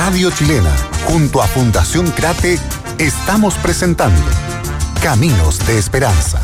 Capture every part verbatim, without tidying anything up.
Radio Chilena, junto a Fundación Crate, estamos presentando Caminos de Esperanza.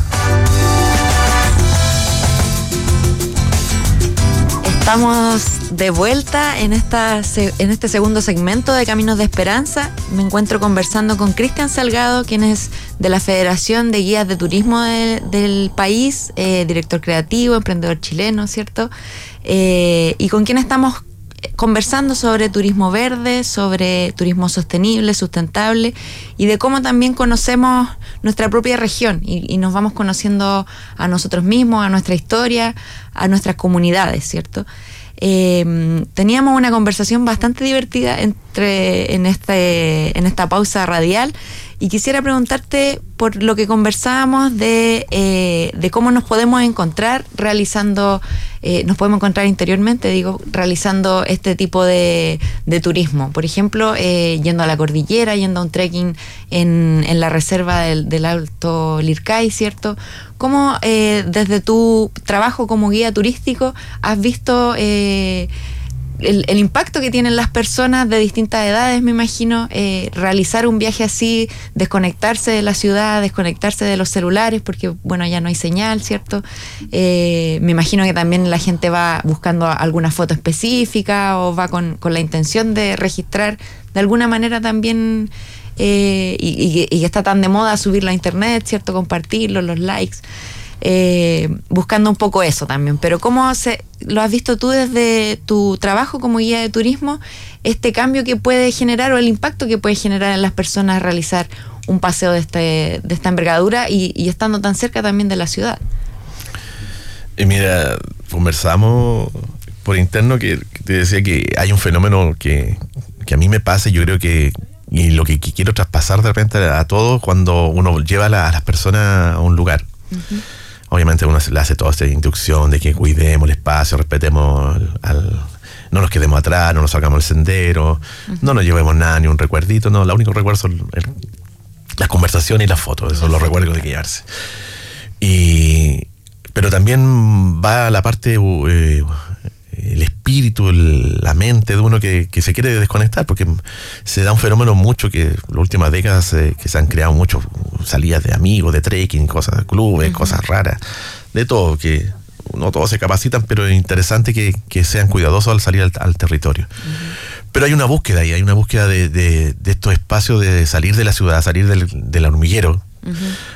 Estamos de vuelta en, esta, en este segundo segmento de Caminos de Esperanza. Me encuentro conversando con Cristian Salgado, quien es de la Federación de Guías de Turismo de, del país, eh, director creativo, emprendedor chileno, ¿cierto? Eh, y con quien estamos conversando sobre turismo verde, sobre turismo sostenible, sustentable, y de cómo también conocemos nuestra propia región y, y nos vamos conociendo a nosotros mismos, a nuestra historia, a nuestras comunidades, ¿cierto? Eh, teníamos una conversación bastante divertida entre en este en esta pausa radial, y quisiera preguntarte por lo que conversábamos de, eh, de cómo nos podemos encontrar realizando, eh, nos podemos encontrar interiormente, digo, realizando este tipo de, de turismo. Por ejemplo, eh, yendo a la cordillera, yendo a un trekking en, en la reserva del, del Alto Lircay, ¿cierto? ¿Cómo eh, desde tu trabajo como guía turístico has visto eh, El, el impacto que tienen las personas de distintas edades, me imagino, eh, realizar un viaje así, desconectarse de la ciudad, desconectarse de los celulares, porque, bueno, ya no hay señal, ¿cierto? Eh, me imagino que también la gente va buscando alguna foto específica o va con, con la intención de registrar de alguna manera también, eh, y, y, y está tan de moda subirlo a internet, ¿cierto? Compartirlo, los likes. Eh, buscando un poco eso también, pero ¿cómo se, lo has visto tú desde tu trabajo como guía de turismo, este cambio que puede generar o el impacto que puede generar en las personas realizar un paseo de, este, de esta envergadura y, y estando tan cerca también de la ciudad? Y mira, conversamos por interno que, que te decía que hay un fenómeno que, que a mí me pasa y yo creo que y lo que, que quiero traspasar de repente a todos cuando uno lleva a, la, a las personas a un lugar. Uh-huh. Obviamente uno le hace toda esta instrucción de que cuidemos el espacio, respetemos al, al, no nos quedemos atrás, no nos salgamos del sendero, uh-huh. no nos llevemos nada, ni un recuerdito, no, lo único recuerdo son el, las conversaciones y las fotos, esos son los recuerdos que hay que llevarse. Y, pero también va la parte, eh, el espíritu, el, la mente de uno que, que se quiere desconectar, porque se da un fenómeno mucho que en las últimas décadas eh, que se han creado muchos salidas de amigos, de trekking, cosas, clubes, uh-huh. cosas raras, de todo, que no todos se capacitan, pero es interesante que, que sean cuidadosos al salir al, al territorio. Uh-huh. Pero hay una búsqueda ahí, hay una búsqueda de, de, de estos espacios de salir de la ciudad, salir del, del hormiguero, uh-huh.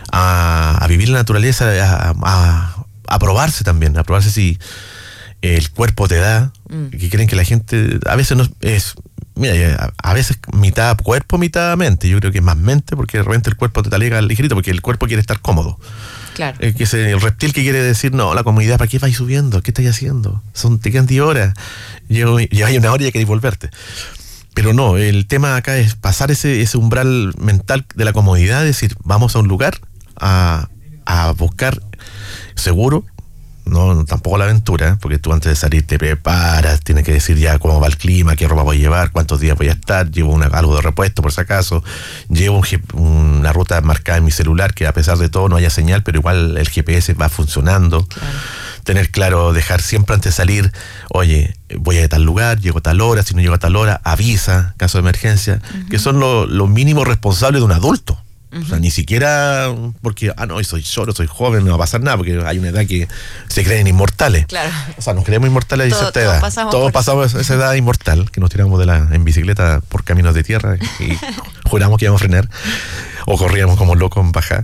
a, a vivir la naturaleza, a, a, a probarse también, a probarse si el cuerpo te da, mm. que creen que la gente a veces no es, mira, a veces mitad cuerpo, mitad mente. Yo creo que es más mente, porque de repente el cuerpo te talega ligerito, porque el cuerpo quiere estar cómodo. Claro. Eh, que es el reptil que quiere decir, no, la comodidad, ¿para qué vais subiendo? ¿Qué estáis haciendo? Son, te quedan diez horas, lleváis una hora y ya queréis volverte. Pero no, el tema acá es pasar ese, ese umbral mental de la comodidad, es decir, vamos a un lugar a, a buscar seguro. No, tampoco la aventura, porque tú antes de salir te preparas, tienes que decir ya cómo va el clima, qué ropa voy a llevar, cuántos días voy a estar, llevo una, algo de repuesto por si acaso, llevo un, una ruta marcada en mi celular, que a pesar de todo no haya señal, pero igual el G P S va funcionando. Claro. Tener claro, dejar siempre antes de salir, oye, voy a tal lugar, llego a tal hora, si no llego a tal hora, avisa, caso de emergencia, uh-huh. que son los lo mínimos responsables de un adulto. Uh-huh. O sea, ni siquiera porque, ah, no, soy solo, soy joven, no va a pasar nada, porque hay una edad que se creen inmortales. Claro. O sea, nos creemos inmortales a Todo, cierta edad. Pasamos Todos pasamos esa edad inmortal, que nos tiramos de la, en bicicleta por caminos de tierra y juramos que íbamos a frenar, o corríamos como locos en baja.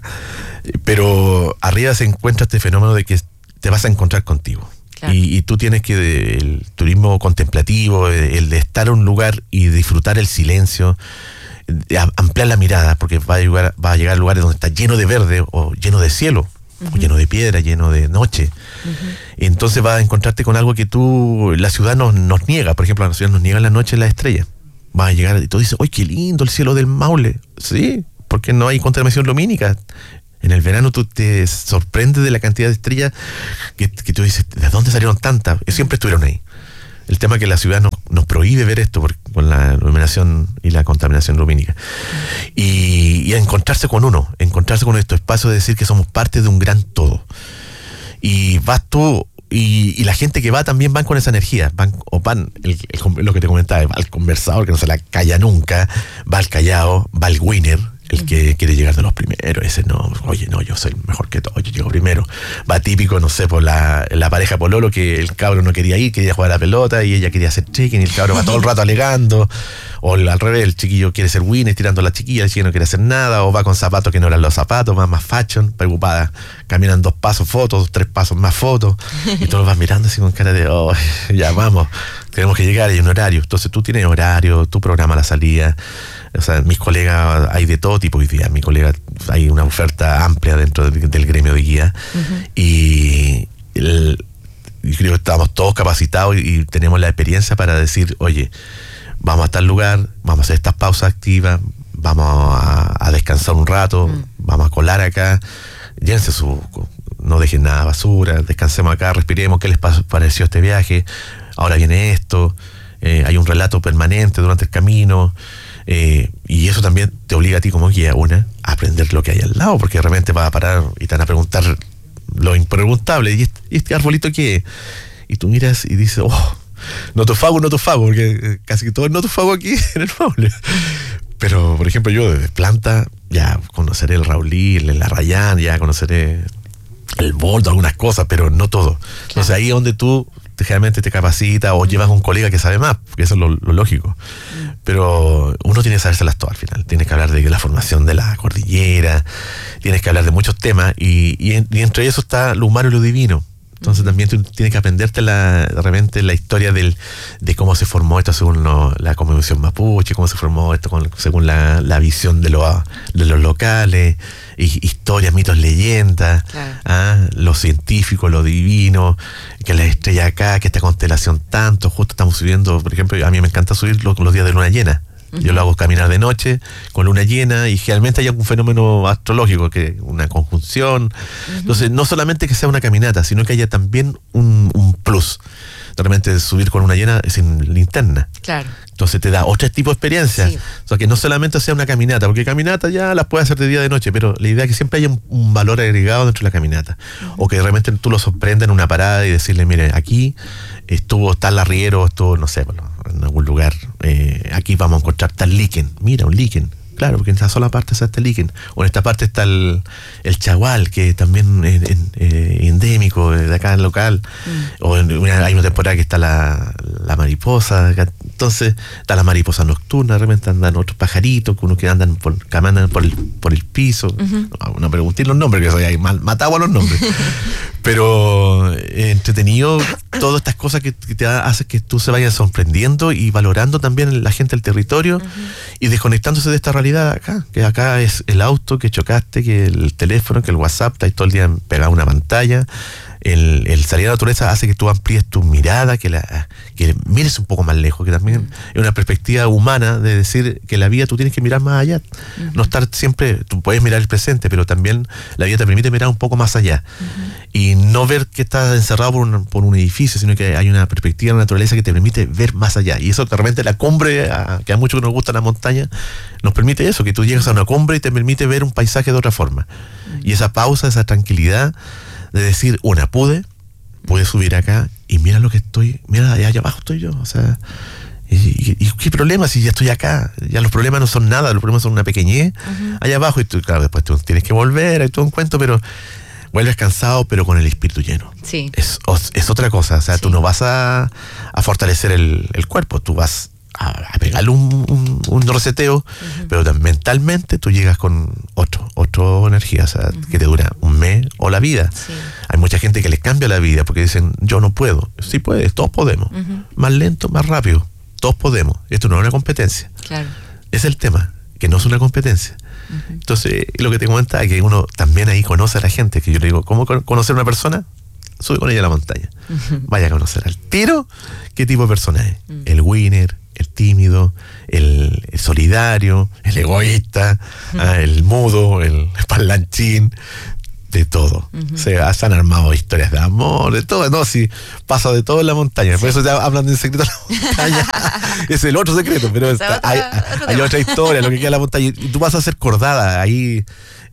Pero arriba se encuentra este fenómeno de que te vas a encontrar contigo. Claro. Y, y tú tienes que, el turismo contemplativo, el de estar en un lugar y disfrutar el silencio, ampliar la mirada, porque va a llegar, va a llegar a lugares donde está lleno de verde o lleno de cielo, uh-huh. o lleno de piedra, lleno de noche. Uh-huh. Entonces vas a encontrarte con algo que tú, la ciudad nos, nos niega. Por ejemplo, la ciudad nos niega en la noche las estrellas. Vas a llegar y tú dices, ¡ay, qué lindo el cielo del Maule! Sí, porque no hay contaminación lumínica. En el verano tú te sorprendes de la cantidad de estrellas que, que tú dices, ¿de dónde salieron tantas? Siempre estuvieron ahí. El tema es que la ciudad nos, nos prohíbe ver esto por, por la iluminación y la contaminación lumínica. Y, y a encontrarse con uno, encontrarse con estos espacios de decir que somos parte de un gran todo. Y vas tú y, y la gente que va también van con esa energía, van, o van, el, el, lo que te comentaba, va al conversador que no se la calla nunca, va al callado, va al winner, el que quiere llegar de los primeros, ese no, oye, no, yo soy mejor que todo, yo llego primero. Va típico, no sé, por la, la pareja pololo, que el cabro no quería ir, quería jugar a la pelota y ella quería hacer trekking y el cabro va todo el rato alegando. O al revés, el chiquillo quiere ser winner tirando a la chiquilla, el chiquillo no quiere hacer nada, o va con zapatos que no eran los zapatos, va más fashion, preocupada, caminan dos pasos fotos, tres pasos más fotos, y todos van mirando así con cara de, oh, ya vamos, tenemos que llegar, hay un horario. Entonces tú tienes horario, tú programas la salida. O sea, mis colegas, hay de todo tipo hoy día. Mi colega, hay una oferta amplia dentro del, del gremio de guía. Uh-huh. Y el, yo creo que estamos todos capacitados y, y tenemos la experiencia para decir, oye, vamos a tal lugar, vamos a hacer estas pausas activas, vamos a, a descansar un rato, uh-huh. vamos a colar acá, llévense su, no dejen nada basura, descansemos acá, respiremos, ¿qué les pareció este viaje? Ahora viene esto, eh, hay un relato permanente durante el camino. Eh, y eso también te obliga a ti como guía, una, a aprender lo que hay al lado, porque realmente vas a parar y te van a preguntar lo impreguntable, ¿y este, ¿y este arbolito qué es? Y tú miras y dices, oh, notofago, notofago, porque casi todo es notofago aquí en el Maule. Pero, por ejemplo, yo de planta, ya conoceré el Raulí, el Arrayán, ya conoceré el boldo, algunas cosas, pero no todo. Claro. Entonces ahí es donde tú generalmente te capacita o mm. llevas a un colega que sabe más, porque eso es lo, lo lógico. Mm. Pero uno tiene que sabérselas todas al final. Tienes que hablar de la formación de la cordillera, tienes que hablar de muchos temas, y, y, en, y entre eso está lo humano y lo divino. Entonces mm. también tú tienes que aprenderte la, de repente la historia del, de cómo se formó esto según lo, la convención mapuche, cómo se formó esto con, según la, la visión de, lo, de los locales, y, historias, mitos, leyendas, claro. ¿ah? Lo científico, lo divino, que la estrella acá, que esta constelación tanto, justo estamos subiendo, por ejemplo, a mí me encanta subir los, los días de luna llena. Yo lo hago caminar de noche con luna llena, y generalmente hay algún fenómeno astrológico, que una conjunción. Uh-huh. Entonces, no solamente que sea una caminata, sino que haya también un, un plus. Realmente subir con luna llena sin linterna. Claro. Entonces te da otro tipo de experiencia. Sí. O sea, que no solamente sea una caminata, porque caminata ya las puedes hacer de día o de noche, pero la idea es que siempre haya un, un valor agregado dentro de la caminata. Uh-huh. O que realmente tú lo sorprendas en una parada y decirle, mire, aquí estuvo tal arriero, estuvo, no sé, bueno, en algún lugar, eh, aquí vamos a encontrar tal líquen. Mira, un líquen. Claro, porque en esta sola parte está este líquen. O en esta parte está el, el chagual, que también es, es, es endémico de acá en local. Mm. O en, hay una temporada que está la, la mariposa. Entonces está la mariposa nocturna, de repente andan otros pajaritos, que uno que andan por, que andan por el, por el piso. Uh-huh. No, no pregunté los nombres, que soy ahí mal, matado a los nombres. Pero eh, entretenido, todas estas cosas que, que te hacen que tú se vayas sorprendiendo y valorando también la gente del territorio, uh-huh. y desconectándose de esta realidad acá, que acá es el auto que chocaste, que el teléfono, que el WhatsApp, está ahí todo el día pegado a una pantalla. El, el salir a la naturaleza hace que tú amplíes tu mirada, que la que mires un poco más lejos, que también uh-huh. es una perspectiva humana de decir que la vida tú tienes que mirar más allá. Uh-huh. No estar siempre, tú puedes mirar el presente, pero también la vida te permite mirar un poco más allá. Uh-huh. Y no ver que estás encerrado por un, por un edificio, sino que hay una perspectiva de la naturaleza que te permite ver más allá. Y eso de repente la cumbre, a, que a muchos nos gusta la montaña, nos permite eso, que tú llegas a una cumbre y te permite ver un paisaje de otra forma. Uh-huh. Y esa pausa, esa tranquilidad de decir, una, pude, pude subir acá y mira lo que estoy, mira, allá, allá abajo estoy yo, o sea, y, y, y qué problema si ya estoy acá, ya los problemas no son nada, los problemas son una pequeñez, uh-huh. allá abajo, y tú, claro, después tú tienes que volver, hay todo un cuento, pero vuelves cansado, pero con el espíritu lleno. Sí. Es, es otra cosa, o sea, sí. tú no vas a, a fortalecer el, el cuerpo, tú vas a, a pegarle un, un, un reseteo, uh-huh. pero mentalmente tú llegas con otro, otro energía, o sea, uh-huh. que te dura un mes o la vida. Sí. Hay mucha gente que les cambia la vida porque dicen, yo no puedo. Sí puedes, todos podemos. Uh-huh. Más lento, más rápido, todos podemos. Esto no es una competencia. Claro. Es el tema, que no es una competencia. Uh-huh. Entonces, lo que te comentaba es que uno también ahí conoce a la gente, que yo le digo, ¿cómo conocer a una persona? Sube con ella a la montaña. Uh-huh. Vaya a conocer al tiro qué tipo de persona es. Uh-huh. El winner, el tímido, el, el solidario, el egoísta, uh-huh. ah, el mudo, el parlanchín, de todo. Uh-huh. O sea, se han armado historias de amor, de todo, no, si pasa de todo en la montaña. Sí. Por eso ya hablan de secreto de la montaña. Es el otro secreto, pero o sea, está, otra, hay, hay otra historia, lo que queda en la montaña. Y tú vas a ser cordada ahí.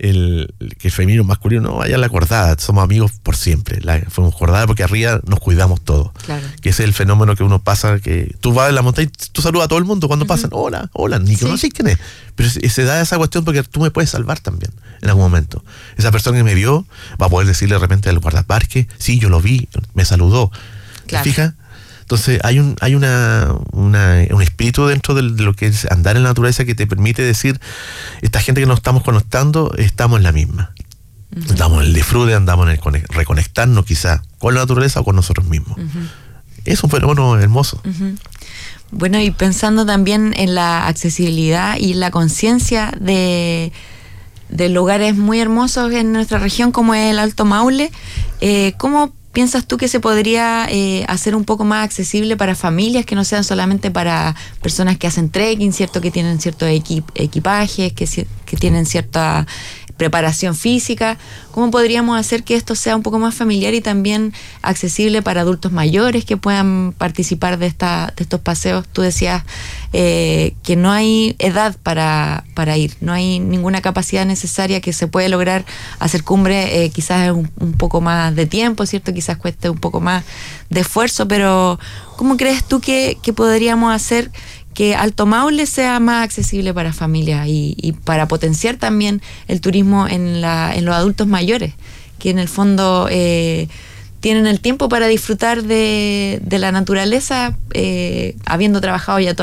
el, que el femenino masculino, no, allá en la Cordada, somos amigos por siempre. La, fuimos Cordada porque arriba nos cuidamos todos. Claro. Que ese es el fenómeno que uno pasa, que tú vas en la montaña y tú saludas a todo el mundo cuando uh-huh. pasan, hola, hola, ni sí. conoces quién es. Pero se, se da esa cuestión porque tú me puedes salvar también en algún momento. Esa persona que me vio va a poder decirle de repente al guardaparque, sí, yo lo vi, me saludó. Claro. ¿Te fijas? Entonces hay un hay una, una un espíritu dentro de lo que es andar en la naturaleza que te permite decir, esta gente que nos estamos conectando, estamos en la misma. Uh-huh. Estamos en el disfrute, andamos en el reconectarnos quizás con la naturaleza o con nosotros mismos. Uh-huh. Es un fenómeno hermoso. Uh-huh. Bueno, y pensando también en la accesibilidad y la conciencia de, de lugares muy hermosos en nuestra región como es el Alto Maule, eh, ¿cómo piensas tú que se podría eh, hacer un poco más accesible para familias, que no sean solamente para personas que hacen trekking, cierto, que tienen ciertos equip- equipajes, que, que tienen cierta preparación física? ¿Cómo podríamos hacer que esto sea un poco más familiar y también accesible para adultos mayores que puedan participar de esta de estos paseos? Tú decías eh, que no hay edad para, para ir, no hay ninguna capacidad necesaria, que se puede lograr hacer cumbre eh, quizás un, un poco más de tiempo, ¿cierto? Quizás cueste un poco más de esfuerzo, pero ¿cómo crees tú que, que podríamos hacer que Alto Maule sea más accesible para familias y, y para potenciar también el turismo en, la, en los adultos mayores, que en el fondo eh, tienen el tiempo para disfrutar de, de la naturaleza, eh, habiendo trabajado ya toda